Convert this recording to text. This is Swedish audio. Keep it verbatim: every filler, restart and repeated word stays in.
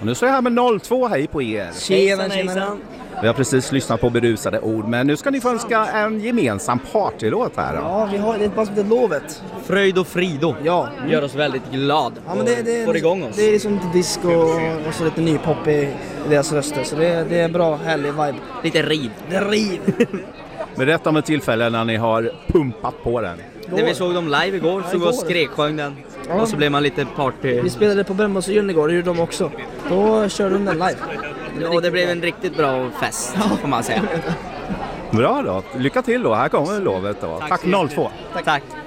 Och nu står jag här med noll två, hej på er. Tjena, tjena. Vi har precis lyssnat på berusade ord, men nu ska ni få önska en gemensam partylåt här då. Ja, vi har det är bara som det lovet. Fröjd och Frido. Ja. Gör oss väldigt glad. Ja, men det, det, får igång oss. Det är liksom lite disco och, och så lite nypop i, i deras röster. Så det, det är en bra, härlig vibe. Lite riv. Det är riv. Berätta om ett tillfälle när ni har pumpat på den. När vi såg dem live igår så igår. var skreksjöng den. Ja. Och så blev man lite party. Vi spelade på Brännbollsjön igår, det gjorde de också. Då körde de den live. Ja, det blev en riktigt bra fest, får man säga. Bra då, lycka till då, här kommer lovet då. Tack, Tack noll två. Tack. Tack.